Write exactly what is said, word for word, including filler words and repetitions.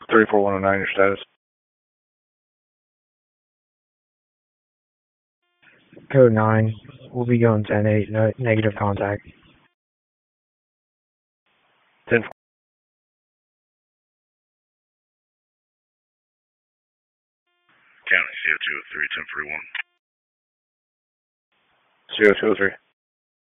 three four one oh nine, your status. Code nine. We'll be going ten eight, no, negative contact. ten County, C O two oh three, ten forty-one. C O two oh three.